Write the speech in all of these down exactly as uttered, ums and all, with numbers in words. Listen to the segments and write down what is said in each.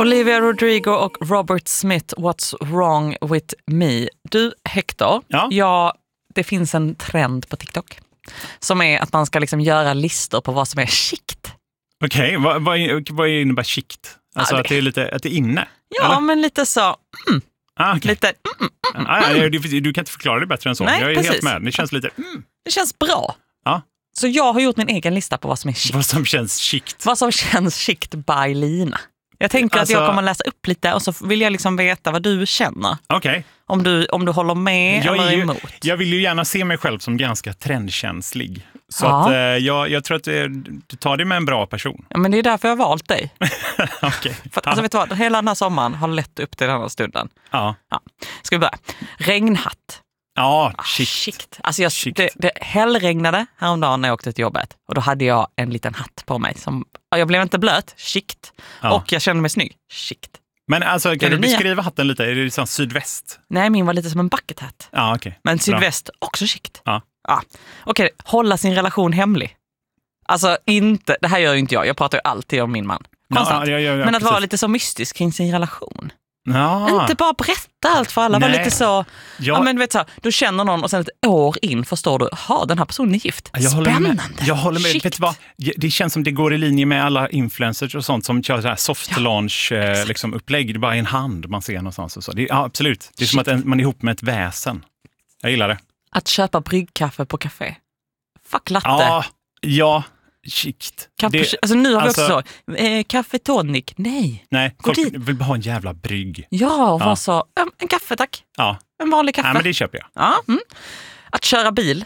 Olivia Rodrigo och Robert Smith, What's wrong with me? Du, Hector, ja. ja, det finns en trend på TikTok som är att man ska liksom göra listor på vad som är chict. Okej, okay, vad, vad, vad innebär chict? Alltså ja, det... att det är lite att det är inne? Ja, eller? Men lite så... Mm. Ah, okay. Lite... Mm, mm, ah, ja, du, du kan inte förklara det bättre än så. Nej, jag är precis. helt med. Det känns lite... Mm. Det känns bra. Ja. Så jag har gjort min egen lista på vad som är chict. Vad som känns chict. Vad som känns chict by Lina. Jag tänker alltså... att jag kommer läsa upp lite och så vill jag liksom veta vad du känner. Okej. Okay. Om du, om du håller med jag eller ju, emot. Jag vill ju gärna se mig själv som ganska trendkänslig. Så ja. att, eh, jag, jag tror att det, du tar det med en bra person. Ja, men det är därför jag har valt dig. Okay. För att, alltså, vet du vad? Hela den här sommaren har lett upp till den här stunden. Ja. Ja. Ska vi börja? Regnhatt. Ja, ah, shit. shit. Alltså jag, shit. Det, det hällregnade häromdagen när jag åkte till jobbet. Och då hade jag en liten hatt på mig. Som, jag blev inte blöt, skikt. Ja. Och jag kände mig snygg, skikt. Men alltså, kan du nya? beskriva hatten lite? Är det liksom sydväst? Nej, min var lite som en buckethatt. Ja, okej. Okay. Men sydväst, bra. Också skikt. Ja. Ja. Okej, okay, hålla sin relation hemlig. Alltså inte, det här gör ju inte jag. Jag pratar ju alltid om min man. Konstant. Ja, ja, ja, ja, Men att precis. vara lite så mystisk kring sin relation. Ja. Inte bara berätta allt för alla. Var lite så, ja. Ja, men vet så, du känner någon och sen ett år in förstår du, ha den här personen är gift. Jag Spännande. Håller med. Jag håller med. Vet du vad? Det känns som det går i linje med alla influencers och sånt som kör så här soft ja. launch eh, liksom upplägg. Det är bara en hand man ser någonstans och så. Det är, ja, absolut. Det är Shit. som att en, man är ihop med ett väsen. Jag gillar det. Att köpa bryggkaffe på café. Fuck latte. Ja, ja. Skikt. Det, alltså nu har alltså, vi också så, eh, kaffe tonic, nej. Nej, folk vill bara ha en jävla brygg. Ja, och ja. så, en, en kaffe tack. Ja. En vanlig kaffe. Ja, men det köper jag. Ja. Mm. Att köra bil.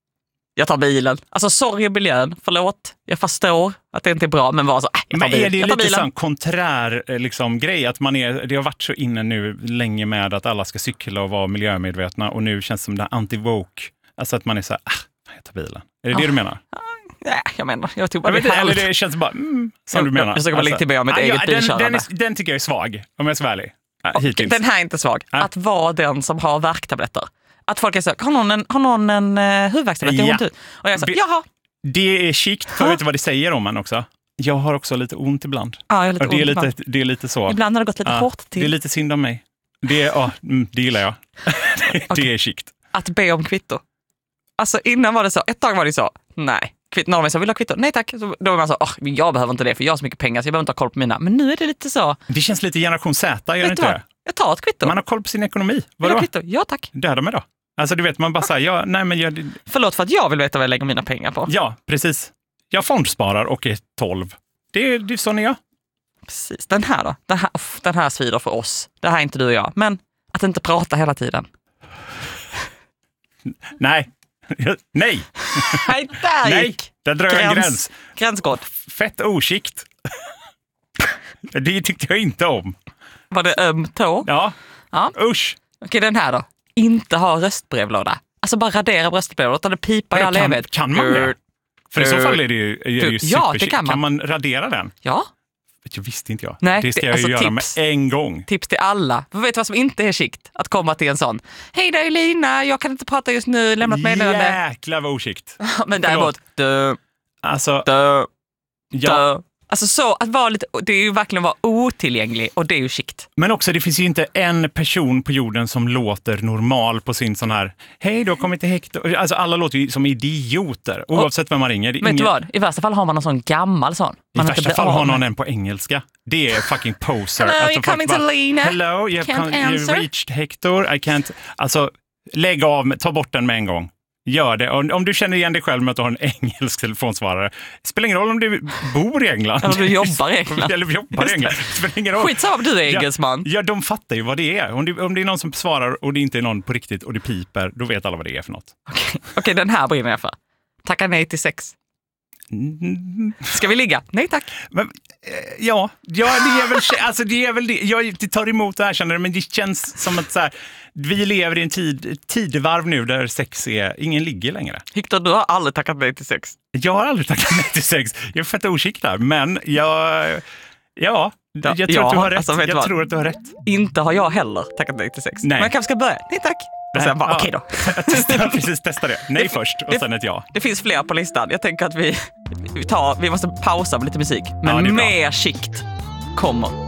Jag tar bilen. Alltså sorry miljön, förlåt. Jag förstår att det inte är bra, men var så, äh, jag tar Men är det jag tar lite bilen. sån konträr liksom, grej? Att man är, det har varit så inne nu länge med att alla ska cykla och vara miljömedvetna och nu känns det som det anti-woke. Alltså att man är så här, ah, jag tar bilen. Är det ja. det du menar? Nej, jag menar, jag tog bara jag det vet, Eller det känns bara, mm, som jag, du menar. Jag försöker bara alltså, legitimera mitt ja, eget den, bilkörande. Den, är, den tycker jag är svag, om jag är så ärlig. Äh, hittills. Den här är inte svag. Äh. Att vara den som har värktabletter. Att folk är så, har någon en, har någon en uh, huvudvärkstablett? Ja. Ont ut? Och jag säger, jaha. Det är chikt, för vet du vad det säger om en också? Jag har också lite ont ibland. Ja, jag har lite och det, ont är lite, det är lite så. Ibland har det gått lite ja, hårt till. Det är lite synd om mig. Det, är, oh, det gillar jag. det, okay. det är chikt. Att be om kvitto. Alltså innan var det så, ett tag var det så, nej. Någon var så, vill ha kvitto? Nej tack. Så då var man så, oh, jag behöver inte det för jag har så mycket pengar så jag behöver inte ha koll på mina. Men nu är det lite så. Det känns lite generation Z, gör det inte det? Jag tar ett kvitto. Man har koll på sin ekonomi. Vadå? Vill ha kvitto? Ja tack. Döda mig då. Alltså du vet, man bara säger, ja, nej men jag... Förlåt för att jag vill veta vad jag lägger mina pengar på. Ja, precis. Jag fondsparar och är tolv. Det är, det är så ni gör. Precis. Den här då? Den här, uff, den här svider för oss. Det här är inte du och jag. Men att inte prata hela tiden. Nej. Nej. Nej, där Nej, gick. där drar jag en gräns. Gränsgård. Fett oskikt. Det tyckte jag inte om. Var det öm tå? Ja. Ja. Usch. Okej, den här då. Inte ha röstbrevlåda. Alltså bara radera röstbrevlådan. Utan det pipar i all evighet. Kan man det? För i så fall är det ju, är det ju ja, det kan man. Kan man radera den? Ja. Det visste inte jag. Nej, det ska det, jag alltså, ju göra tips, med en gång. Tips till alla. För vet du vad som inte är skikt? Att komma till en sån. Hej där Lina, jag kan inte prata just nu. Lämnat meddelande. Jäklar vad oskikt. Men däremot, dö, alltså, dö, ja. dö. Alltså så, att vara lite, det är ju verkligen vara otillgänglig och det är ju skikt. Men också, det finns ju inte en person på jorden som låter normal på sin sån här, hej då, kom inte Hector. Alltså alla låter ju som idioter, oavsett och, vem man ringer. Vet ingen... du vad? I värsta fall har man någon sån gammal sån. Man I värsta fall har någon en på engelska. Det är fucking poser. Hello, alltså, you're coming to Lina. Hello, you have you reached Hector. I can't... Alltså, lägg av, ta bort den med en gång. Gör det. Om, om du känner igen dig själv med att du har en engelsk telefonsvarare. Spelar ingen roll om du bor i England. Eller du jobbar i England. Eller jobbar i England. Spelar ingen roll. Skitsamma om du är engelsman. Ja, ja, de fattar ju vad det är. Om det, om det är någon som svarar och det inte är någon på riktigt och det piper, då vet alla vad det är för något. Okej, okay. okay, den här brinner jag för. Tacka nej till sex. Mm. Ska vi ligga? Nej tack. Men, ja, ja, det är väl, alltså det är väl det. Jag tar emot det här, känner det, men det känns som att så här, vi lever i en tid, tidevarv nu där sex är, ingen ligger längre. Hector, du har aldrig tackat nej till sex. Jag har aldrig tackat nej till sex. Jag är fett oskick där, men jag, ja, jag tror ja, att du har rätt. Alltså, jag tror att du har rätt. Inte har jag heller tackat nej till sex. Nej. Men jag kanske ska börja. Nej tack. Och sen bara, ja. Okej då. Testa, precis, testa det. Nej det, först och det, sen ett ja. Det finns fler på listan. Jag tänker att vi, vi, tar, vi måste pausa med lite musik. Men ja, mer skikt kommer.